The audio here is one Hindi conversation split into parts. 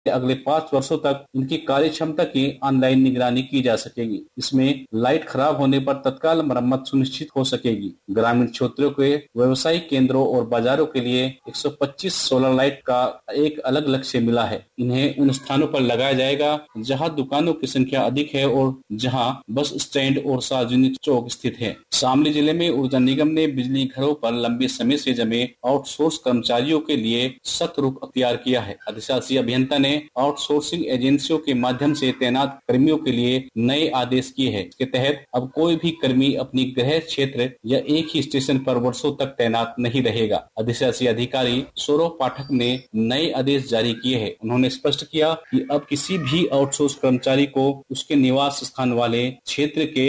अगले 5 वर्षों तक इनकी कार्य क्षमता की ऑनलाइन निगरानी की जा सकेगी। इसमें लाइट खराब होने पर तत्काल मरम्मत सुनिश्चित हो सकेगी। ग्रामीण क्षेत्रों के व्यवसायिक केंद्रों और बाजारों के लिए 125 सोलर लाइट का एक अलग लक्ष्य मिला है। इन्हें उन स्थानों पर लगाया जाएगा जहां दुकानों की संख्या अधिक है और जहां बस स्टैंड और सार्वजनिक चौक स्थित है। शामली जिले में ऊर्जा निगम ने बिजली घरों पर लंबे समय से जमे आउटसोर्स कर्मचारियों के लिए सख्त रुख अख्तियार किया है। अधिशासी अभियंता ने आउटसोर्सिंग एजेंसियों के माध्यम से तैनात कर्मियों के लिए नए आदेश किए हैं। इसके तहत अब कोई भी कर्मी अपनी गृह क्षेत्र या एक ही स्टेशन पर वर्षों तक तैनात नहीं रहेगा। अधिशासी अधिकारी सौरभ पाठक ने नए आदेश जारी किए हैं। उन्होंने स्पष्ट किया कि अब किसी भी आउटसोर्स कर्मचारी को उसके निवास स्थान वाले क्षेत्र के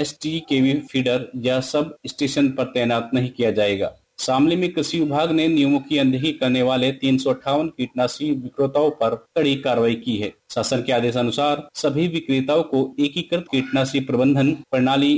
STKV फीडर या सब स्टेशन पर तैनात नहीं किया जाएगा। शामली में कृषि विभाग ने नियमों की अनदेखी करने वाले 358 कीटनाशी विक्रेताओं पर कड़ी कार्रवाई की है। शासन के आदेशानुसार सभी विक्रेताओं को एकीकृत कीटनाशी प्रबंधन प्रणाली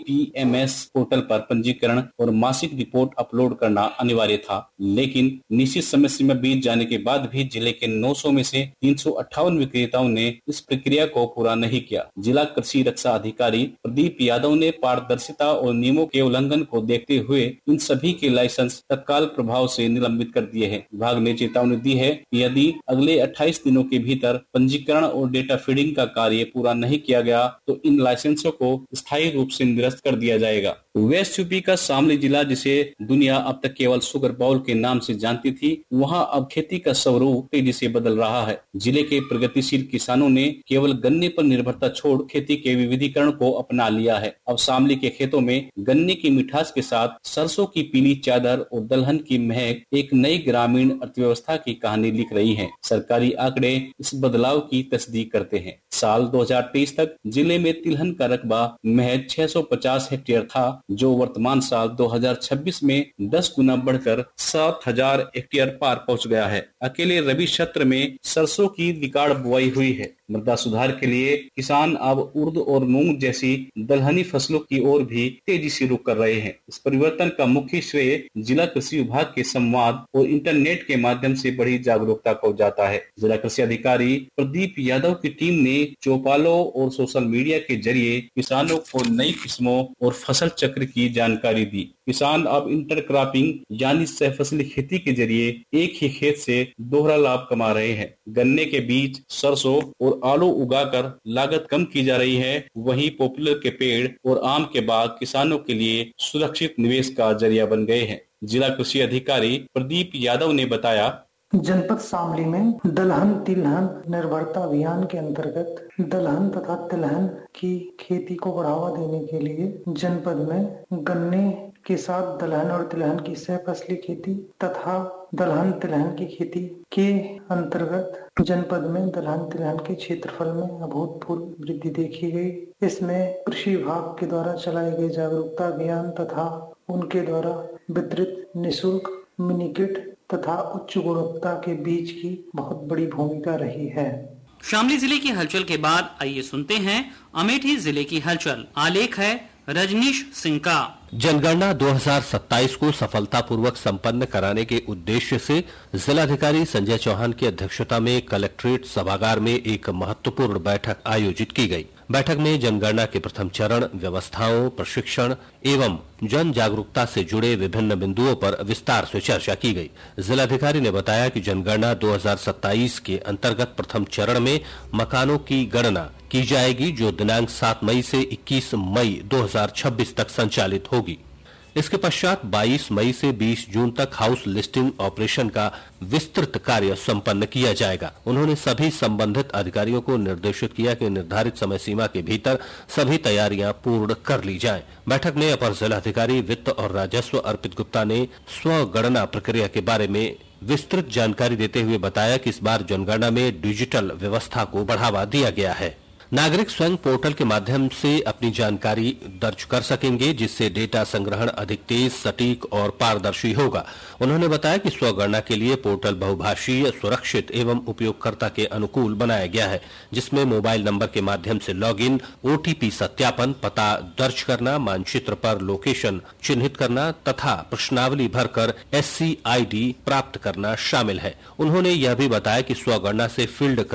IPMS पोर्टल पर पंजीकरण और मासिक रिपोर्ट अपलोड करना अनिवार्य था, लेकिन निश्चित समय सीमा बीत जाने के बाद भी जिले के 900 में से 358 विक्रेताओं ने इस प्रक्रिया को पूरा नहीं किया। जिला कृषि रक्षा अधिकारी प्रदीप यादव ने पारदर्शिता और नियमों के उल्लंघन को देखते हुए इन सभी के लाइसेंस तत्काल प्रभाव से निलंबित कर दिए हैं। विभाग ने चेतावनी दी है कि यदि अगले 28 दिनों के भीतर पंजीकरण और डेटा फीडिंग का कार्य पूरा नहीं किया गया तो इन लाइसेंसों को स्थायी रूप से निरस्त कर दिया जाएगा। वेस्ट यूपी का शामली जिला, जिसे दुनिया अब तक केवल शुगर बाउल के नाम से जानती थी, वहां अब खेती का स्वरूप तेजी से बदल रहा है। जिले के प्रगतिशील किसानों ने केवल गन्ने पर निर्भरता छोड़ खेती के विविधीकरण को अपना लिया है। अब शामली के खेतों में गन्ने की मिठास के साथ सरसों की पीली चादर और दलहन की महक एक नई ग्रामीण अर्थव्यवस्था की कहानी लिख रही है। सरकारी आंकड़े इस बदलाव की तस्दीक करते हैं। साल 2023 तक जिले में तिलहन का रकबा महज 650 हेक्टेयर था, जो वर्तमान साल 2026 में 10 गुना बढ़कर 7000 हेक्टेयर पार पहुंच गया है। अकेले रबी सत्र में सरसों की रिकॉर्ड बुआई हुई है। मृदा सुधार के लिए किसान अब उर्द और मूंग जैसी दलहनी फसलों की ओर भी तेजी से रुख कर रहे हैं। इस परिवर्तन का मुख्य श्रेय जिला कृषि विभाग के संवाद और इंटरनेट के माध्यम से बढ़ी जागरूकता को जाता है। जिला कृषि अधिकारी प्रदीप यादव की टीम ने चौपालों और सोशल मीडिया के जरिए किसानों को नई किस्मों और फसल चक्र की जानकारी दी। किसान अब इंटरक्रॉपिंग यानी सहफसली खेती के जरिए एक ही खेत से दोहरा लाभ कमा रहे हैं। गन्ने के बीज, सरसों और आलू उगाकर लागत कम की जा रही है। वहीं पॉपुलर के पेड़ और आम के बाग किसानों के लिए सुरक्षित निवेश का जरिया बन गए हैं। जिला कृषि अधिकारी प्रदीप यादव ने बताया, जनपद शामली में दलहन तिलहन निर्भरता अभियान के अंतर्गत दलहन तथा तिलहन की खेती को बढ़ावा देने के लिए जनपद में गन्ने के साथ दलहन और तिलहन की सहफसली खेती तथा दलहन तिलहन की खेती के अंतर्गत जनपद में दलहन तिलहन के क्षेत्रफल में अभूतपूर्व वृद्धि देखी गई। इसमें कृषि विभाग के द्वारा चलाए गए जागरूकता अभियान तथा उनके द्वारा वितरित निःशुल्क मिनी किट तथा उच्च गुणवत्ता के बीज की बहुत बड़ी भूमिका रही है। शामली जिले की हलचल के बाद आइए सुनते हैं अमेठी जिले की हलचल। आलेख है रजनीश सिंह का। जनगणना 2027 को सफलतापूर्वक संपन्न कराने के उद्देश्य से जिलाधिकारी संजय चौहान की अध्यक्षता में कलेक्ट्रेट सभागार में एक महत्वपूर्ण बैठक आयोजित की गई। बैठक में जनगणना के प्रथम चरण, व्यवस्थाओं, प्रशिक्षण एवं जन जागरूकता से जुड़े विभिन्न बिंदुओं पर विस्तार से चर्चा की गई। जिलाधिकारी ने बताया कि जनगणना 2027 के अंतर्गत प्रथम चरण में मकानों की गणना की जाएगी, जो दिनांक 7 मई से 21 मई 2026 तक संचालित होगी। इसके पश्चात 22 मई से 20 जून तक हाउस लिस्टिंग ऑपरेशन का विस्तृत कार्य संपन्न किया जाएगा। उन्होंने सभी संबंधित अधिकारियों को निर्देशित किया कि निर्धारित समय सीमा के भीतर सभी तैयारियां पूर्ण कर ली जाएं। बैठक में अपर जिलाधिकारी वित्त और राजस्व अर्पित गुप्ता ने स्वगणना प्रक्रिया के बारे में विस्तृत जानकारी देते हुए बताया कि इस बार जनगणना में डिजिटल व्यवस्था को बढ़ावा दिया गया है। नागरिक स्वयं पोर्टल के माध्यम से अपनी जानकारी दर्ज कर सकेंगे, जिससे डेटा संग्रहण अधिक तेज, सटीक और पारदर्शी होगा। उन्होंने बताया कि स्वगणना के लिए पोर्टल बहुभाषीय, सुरक्षित एवं उपयोगकर्ता के अनुकूल बनाया गया है, जिसमें मोबाइल नंबर के माध्यम से लॉगिन, ओटीपी सत्यापन, पता दर्ज करना, मानचित्र पर लोकेशन चिन्हित करना तथा प्रश्नावली भरकर SCID प्राप्त करना शामिल है। उन्होंने यह भी बताया कि स्वगणना से फील्ड